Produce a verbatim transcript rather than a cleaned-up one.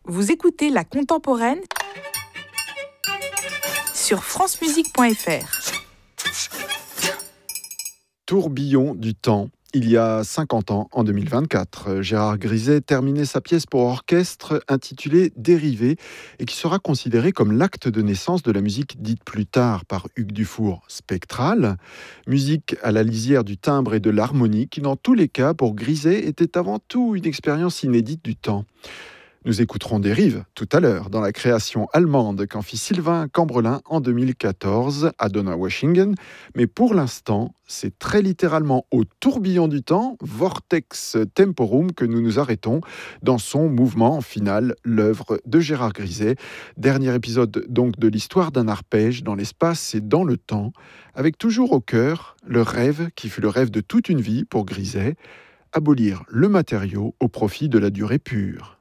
Vous écoutez La Contemporaine sur francemusique point f r. Tourbillon du temps. Il y a cinquante ans, en deux mille vingt-quatre, Gérard Griset terminait sa pièce pour orchestre intitulée Dérivés et qui sera considérée comme l'acte de naissance de la musique dite plus tard par Hugues Dufour spectrale. Musique à la lisière du timbre et de l'harmonie qui, dans tous les cas, pour Griset, était avant tout une expérience inédite du temps. Nous écouterons Dérive tout à l'heure dans la création allemande qu'en fit Sylvain Cambrelin en deux mille quatorze à Donaueschingen. Mais pour l'instant, c'est très littéralement au tourbillon du temps, Vortex Temporum, que nous nous arrêtons dans son mouvement final, l'œuvre de Gérard Griset. Dernier épisode donc de l'histoire d'un arpège dans l'espace et dans le temps, avec toujours au cœur le rêve qui fut le rêve de toute une vie pour Griset, abolir le matériau au profit de la durée pure.